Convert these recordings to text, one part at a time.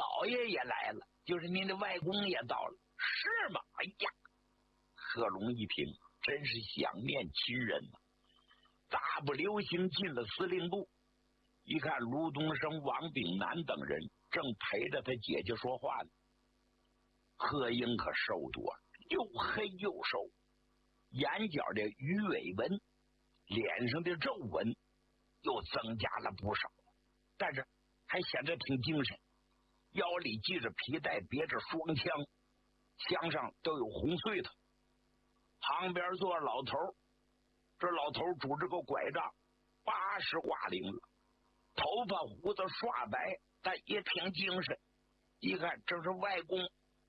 老爷也来了，就是您的外公也到了。是吗？哎呀，贺龙一听，真是想念亲人呐，大步流星进了司令部，一看卢东升、王炳南等人正陪着他姐姐说话呢。贺英可瘦多了，又黑又瘦，眼角的鱼尾纹，脸上的皱纹又增加了不少，但是还显得挺精神，腰里系着皮带，别着双枪，枪上都有红穗头。旁边坐老头，这老头拄着个拐杖，80挂龄了，头发胡子刷白，但也挺精神。一看这是外公。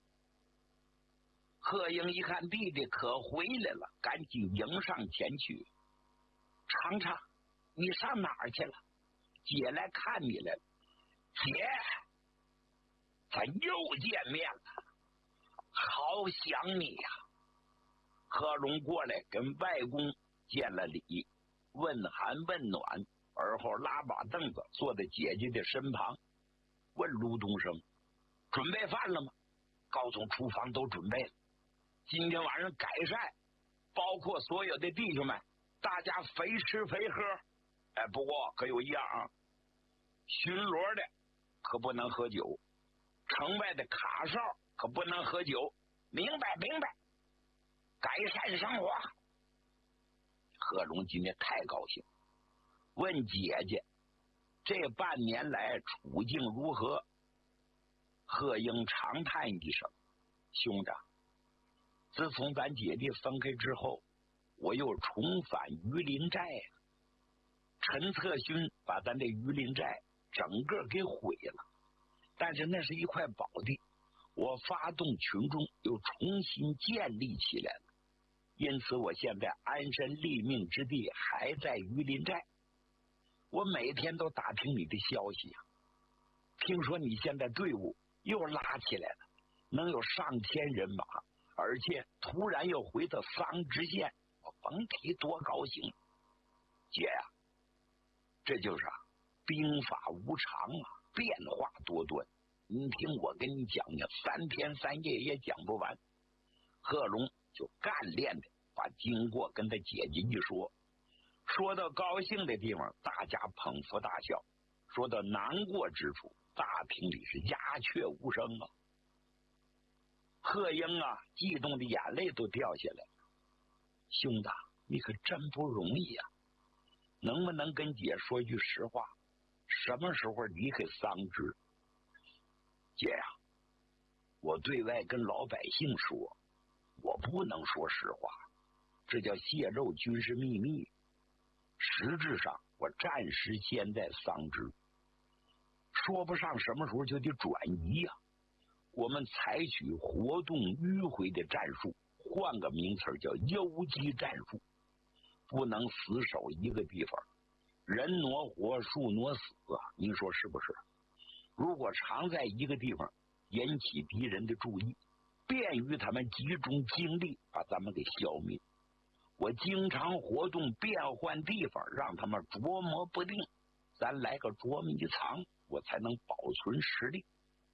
贺英一看弟弟可回来了，赶紧迎上前去。长长，你上哪儿去了？姐来看你来了。姐，咱又见面了，好想你呀！贺龙过来跟外公见了礼，问寒问暖，而后拉把凳子坐在姐姐的身旁，问卢东升：准备饭了吗？高总厨房都准备了，今天晚上改善，包括所有的弟兄们，大家肥吃肥喝。不过可有一样啊，巡逻的可不能喝酒，城外的卡哨可不能喝酒，明白明白。改善生活。贺龙今天太高兴，问姐姐这半年来处境如何。贺英长叹一声：兄长，自从咱姐弟分开之后，我又重返榆林寨了。陈策勋把咱的榆林寨整个给毁了，但是那是一块宝地，我发动群众又重新建立起来了。因此我现在安身立命之地还在榆林寨。我每天都打听你的消息啊，听说你现在队伍又拉起来了，能有上千人马，而且突然又回到桑植县，我甭提多高兴。姐呀，这就是兵法无常啊，变化多端。你听我跟你讲讲，3天3夜也讲不完。贺龙就干练的把经过跟他姐姐一说，说到高兴的地方，大家捧腹大笑；说到难过之处，大厅里是鸦雀无声啊。贺英啊，激动的眼泪都掉下来了。兄弟，你可真不容易啊！能不能跟姐说句实话，什么时候离开桑植？姐呀，我对外跟老百姓说，我不能说实话，这叫泄露军事秘密。实质上我暂时先在桑植，说不上什么时候就得转移呀。我们采取活动迂回的战术，换个名词叫游击战术，不能死守一个地方，人挪活，树挪死啊！您说是不是？如果常在一个地方，引起敌人的注意，便于他们集中精力把咱们给消灭。我经常活动变换地方，让他们琢磨不定，咱来个捉迷藏，我才能保存实力。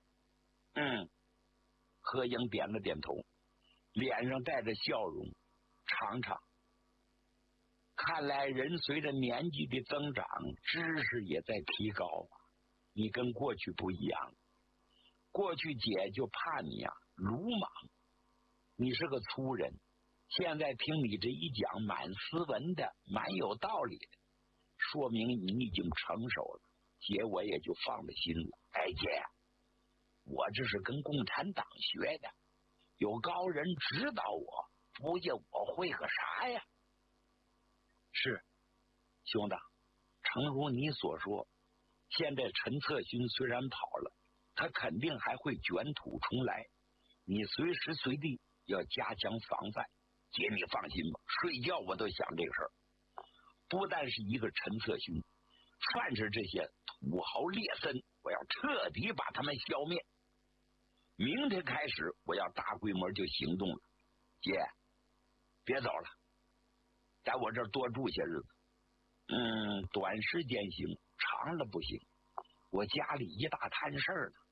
贺英点了点头，脸上带着笑容。尝尝，看来人随着年纪的增长，知识也在提高啊。你跟过去不一样，过去姐就怕你啊鲁莽，你是个粗人，现在听你这一讲，蛮斯文的，蛮有道理的，说明你已经成熟了，姐我也就放了心了。姐，我这是跟共产党学的，有高人指导我，不见我会个啥呀？是，兄弟，诚如你所说，现在陈策勋虽然跑了，他肯定还会卷土重来，你随时随地要加强防范。姐你放心吧，睡觉我都想这个事儿。不但是一个陈策勋，凡是这些土豪劣绅，我要彻底把他们消灭。明天开始我要大规模就行动了。姐，别走了，在我这儿多住些日子。短时间行，长了不行，我家里一大摊事儿呢。